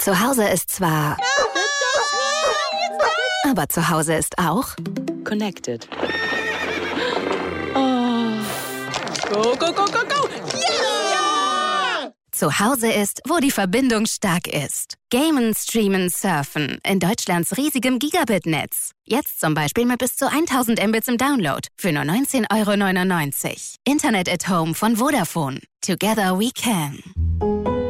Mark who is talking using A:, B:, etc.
A: Zu Hause ist zwar... Aber zu Hause ist auch...
B: Connected.
C: Go, go, go, go, go!
A: Ja! Zu Hause ist, wo die Verbindung stark ist. Gamen, streamen, surfen. In Deutschlands riesigem Gigabit-Netz. Jetzt zum Beispiel mit bis zu 1000 Mbits im Download. Für nur 19,99 €. Internet at Home von Vodafone. Together we can.